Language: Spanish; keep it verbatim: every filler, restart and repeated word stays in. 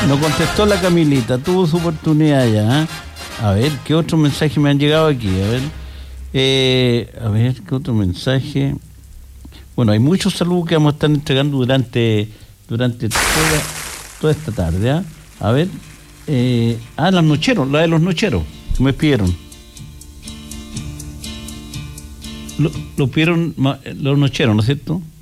No contestó la Camilita, tuvo su oportunidad ya. ¿eh? A ver, ¿qué otros mensajes me han llegado aquí? A ver, eh, a ver, ¿qué otro mensaje? Bueno, hay muchos saludos que vamos a estar entregando durante, durante toda, toda esta tarde. ¿eh? A ver, eh, ah, las nocheros, la de los nocheros, que me pidieron. Lo, lo pidieron los nocheros, ¿no es cierto?